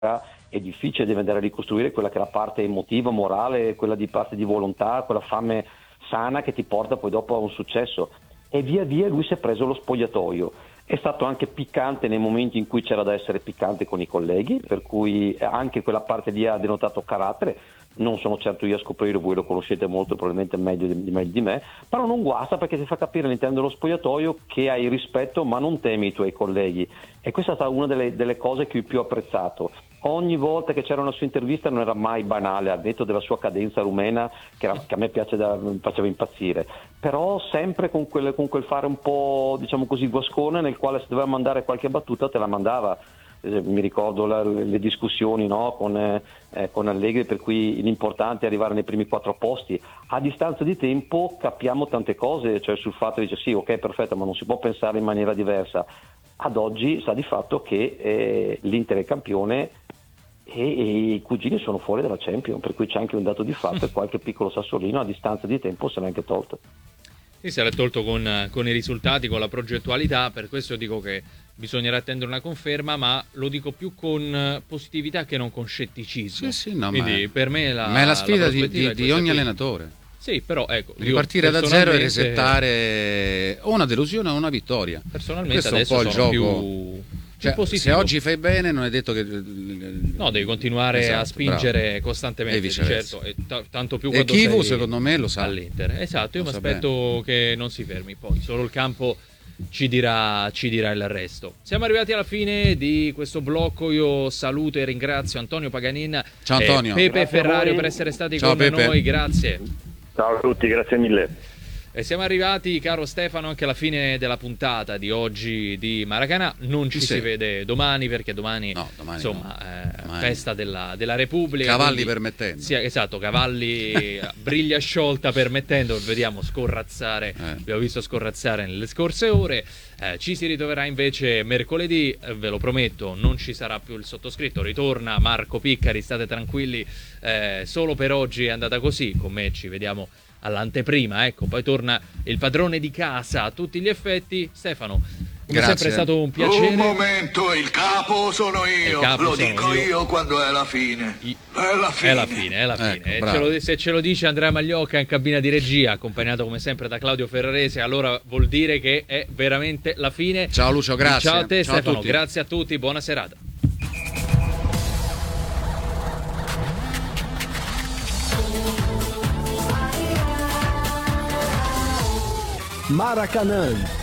è difficile, deve andare a ricostruire quella che è la parte emotiva, morale, quella di parte di volontà, quella fame sana che ti porta poi dopo a un successo. E via via lui si è preso lo spogliatoio. È stato anche piccante nei momenti in cui c'era da essere piccante con i colleghi, per cui anche quella parte lì ha denotato carattere. Non sono certo io a scoprire, voi lo conoscete molto, probabilmente meglio di me, però non guasta, perché ti fa capire all'interno dello spogliatoio che hai rispetto ma non temi i tuoi colleghi, e questa è stata una delle cose che ho più apprezzato. Ogni volta che c'era una sua intervista non era mai banale, al netto della sua cadenza rumena che a me mi faceva impazzire, però sempre con quel fare un po', diciamo così, guascone, nel quale se doveva mandare qualche battuta te la mandava. Mi ricordo le discussioni, no, con Allegri, per cui l'importante è arrivare nei primi 4 posti. A distanza di tempo capiamo tante cose, cioè sul fatto che dice sì, ok, perfetto, ma non si può pensare in maniera diversa. Ad oggi sa di fatto che l'Inter è campione e i cugini sono fuori dalla Champions, per cui c'è anche un dato di fatto e qualche piccolo sassolino a distanza di tempo se l'è anche tolto. Sì, se l'è tolto con i risultati, con la progettualità, per questo dico che bisognerà attendere una conferma, ma lo dico più con positività che non con scetticismo. Sì, no, quindi per me ma è la sfida di di ogni allenatore. Sì, però ecco, ripartire da zero e resettare o una delusione o una vittoria. Personalmente questo adesso è un po' il gioco. più se oggi fai bene non è detto che no, devi continuare a spingere costantemente, certo, e tanto più quando Chivu secondo me lo sa all'Inter. Esatto, io mi aspetto che non si fermi, poi solo il campo ci dirà il resto. Siamo arrivati alla fine di questo blocco. Io saluto e ringrazio Antonio Paganin, ciao Antonio, e Pepe Ferrario per essere stati con noi, grazie. Ciao a tutti, grazie mille. E siamo arrivati, caro Stefano, anche alla fine della puntata di oggi di Maracanã. Non ci si vede domani, perché domani insomma festa della Repubblica. Cavalli permettendo. Sì, esatto, cavalli briglia sciolta permettendo. Vediamo scorrazzare, abbiamo visto scorrazzare nelle scorse ore. Ci si ritroverà invece mercoledì, ve lo prometto, non ci sarà più il sottoscritto, ritorna Marco Piccari, state tranquilli, solo per oggi è andata così, con me ci vediamo all'anteprima, ecco, poi torna il padrone di casa a tutti gli effetti. Stefano, come sempre è stato un piacere. Un momento, il capo sono io, lo dico io quando è la fine. È la fine. Ecco, se ce lo dice Andrea Magliocca in cabina di regia, accompagnato come sempre da Claudio Ferrarese, allora vuol dire che è veramente la fine. Ciao Lucio, grazie. Ciao a te, Stefano, grazie a tutti, buona serata. Maracanã